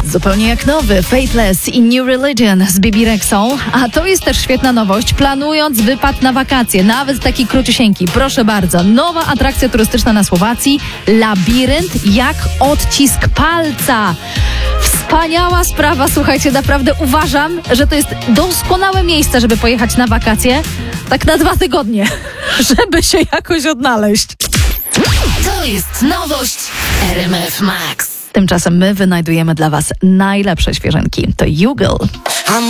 Zupełnie jak nowy Faithless i New Religion z Bibi Rexą. A to jest też świetna nowość. Planując wypad na wakacje, nawet taki króciusieńki, proszę bardzo, nowa atrakcja turystyczna na Słowacji, labirynt jak odcisk palca. Wspaniała sprawa, słuchajcie, naprawdę uważam, że to jest doskonałe miejsce, żeby pojechać na wakacje, tak na 2 tygodnie, żeby się jakoś odnaleźć. To jest nowość RMF Max. Tymczasem my wynajdujemy dla Was najlepsze świeżynki. To Jugal.